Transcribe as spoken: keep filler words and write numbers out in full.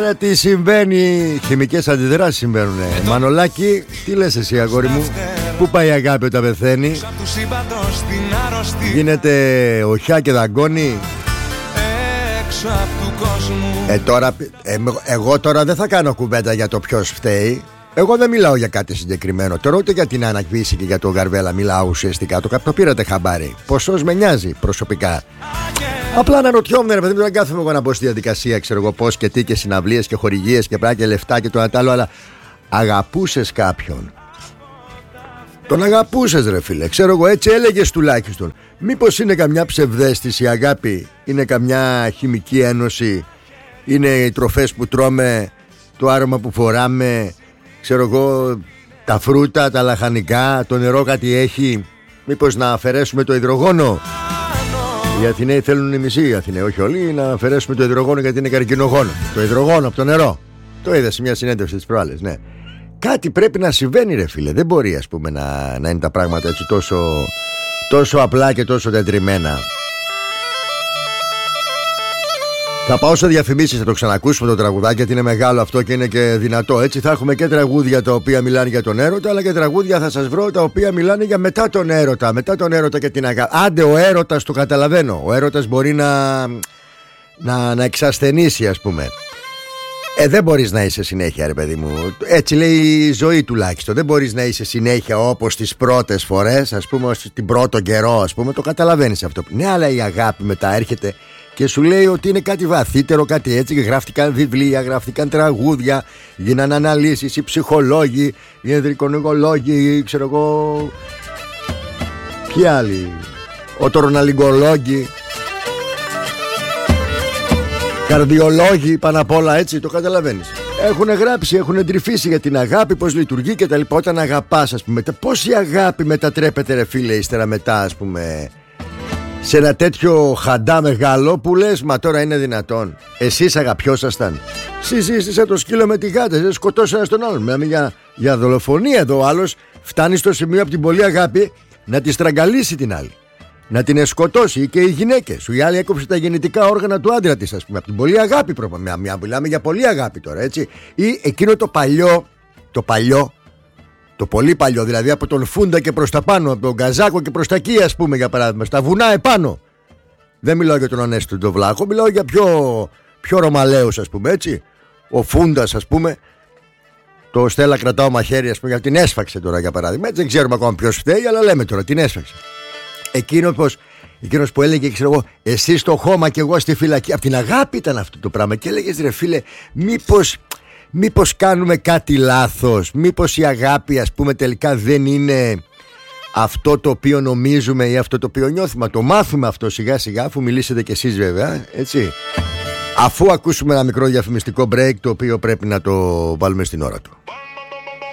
Ε, τι συμβαίνει, χημικές αντιδράσεις συμβαίνουνε. Μανολάκη, τι λες εσύ αγόρι μου? Πού πάει η αγάπη όταν πεθαίνει? Γίνεται οχιά και δαγκώνει. Ε τώρα, ε, εγώ τώρα δεν θα κάνω κουβέντα για το ποιος φταίει. Εγώ δεν μιλάω για κάτι συγκεκριμένο. Τώρα ούτε για την ανακβίση και για τον Γαρβέλα μιλάω ουσιαστικά. Το, το πήρατε χαμπάρι. Ποσός με νοιάζει προσωπικά. Απλά αναρωτιόμουν, ρε παιδί μου, δεν κάθομαι εγώ να μπω στη διαδικασία, ξέρω εγώ πώς και τι και συναυλίες και χορηγίες και πράγματα και λεφτά και το ένα τ' άλλο. Αλλά αγαπούσες κάποιον. Τον αγαπούσες, ρε φίλε. Ξέρω εγώ, έτσι έλεγες τουλάχιστον. Μήπως είναι καμιά ψευδαίσθηση αγάπη? Είναι καμιά χημική ένωση? Είναι οι τροφές που τρώμε, το άρωμα που φοράμε, ξέρω εγώ, τα φρούτα, τα λαχανικά, το νερό κάτι έχει? Μήπως να αφαιρέσουμε το υδρογόνο? Οι Αθηναίοι θέλουν οι μισοί, οι Αθηναίοι, όχι όλοι, να αφαιρέσουμε το υδρογόνο γιατί είναι καρκινογόνο. Το υδρογόνο από το νερό. Το είδα σε μια συνέντευξη της προάλλες, ναι. Κάτι πρέπει να συμβαίνει, ρε φίλε. Δεν μπορεί, ας πούμε, να, να είναι τα πράγματα έτσι τόσο, τόσο απλά και τόσο τεντριμμένα. Θα πάω σε διαφημίσεις, θα το ξανακούσουμε το τραγουδάκι, γιατί είναι μεγάλο αυτό και είναι και δυνατό. Έτσι θα έχουμε και τραγούδια τα οποία μιλάνε για τον έρωτα, αλλά και τραγούδια θα σας βρω τα οποία μιλάνε για μετά τον έρωτα. Μετά τον έρωτα και την αγάπη. Άντε, ο έρωτας το καταλαβαίνω. Ο έρωτας μπορεί να, να, να εξασθενήσει, ας πούμε. Ε, δεν μπορείς να είσαι συνέχεια, ρε παιδί μου. Έτσι λέει η ζωή τουλάχιστον. Δεν μπορείς να είσαι συνέχεια όπως τις πρώτες φορές, ας πούμε, την πρώτο καιρό, ας πούμε. Το καταλαβαίνεις αυτό. Ναι, αλλά η αγάπη μετά έρχεται και σου λέει ότι είναι κάτι βαθύτερο, κάτι έτσι. Και γράφτηκαν βιβλία, γράφτηκαν τραγούδια, γίνανε αναλύσεις, οι ψυχολόγοι, οι ενδρικονικολόγοι, ξέρω εγώ. Ποιοι άλλοι? Οτοροναλιγκολόγοι, καρδιολόγοι, πάνω απ' όλα, έτσι, το καταλαβαίνεις. Έχουν γράψει, έχουν εντρυφήσει για την αγάπη, πώς λειτουργεί και τα λοιπά. Όταν αγαπάς, ας πούμε, πώς η αγάπη μετατρέπεται, ρε φίλε, ύστερα μετά, ας πούμε, σε ένα τέτοιο χαντά μεγάλο που λες, μα τώρα είναι δυνατόν? Εσείς αγαπιόσασταν? Συζήτησα το σκύλο με τη γάτα, δεν σκοτώσει ένα τον άλλον. Μιλάμε για, για δολοφονία εδώ. Ο άλλος φτάνει στο σημείο από την πολλή αγάπη να τη στραγγαλίσει την άλλη, να την σκοτώσει, και οι γυναίκες. Η άλλη έκοψε τα γεννητικά όργανα του άντρα της, ας πούμε, από την πολλή αγάπη. Μιλάμε για πολλή αγάπη τώρα, έτσι. Ή εκείνο το παλιό, το παλιό, το πολύ παλιό, δηλαδή από τον Φούντα και προς τα πάνω, από τον Καζάκο και προς τα εκεί, ας πούμε, για παράδειγμα, στα βουνά επάνω. Δεν μιλάω για τον Ανέστη τον Βλάχο, μιλάω για πιο, πιο Ρωμαλαίους, ας πούμε, έτσι. Ο Φούντας, ας πούμε, το Στέλλα κρατάω μαχαίρι, ας πούμε, γιατί την έσφαξε τώρα, για παράδειγμα. Έτσι δεν ξέρουμε ακόμα ποιος φταίει, αλλά λέμε τώρα, την έσφαξε. Εκείνο πως, εκείνος που έλεγε, ξέρω εγώ, εσύ στο χώμα και εγώ στη φυλακή. Από την αγάπη ήταν αυτό το πράγμα. Και έλεγες, ρε φίλε, μήπως, μήπως κάνουμε κάτι λάθος? Μήπως η αγάπη, ας πούμε, τελικά δεν είναι αυτό το οποίο νομίζουμε ή αυτό το οποίο νιώθουμε? Το μάθουμε αυτό σιγά σιγά, αφού μιλήσετε κι εσείς βέβαια, έτσι. Αφού ακούσουμε ένα μικρό διαφημιστικό break, το οποίο πρέπει να το βάλουμε στην ώρα του.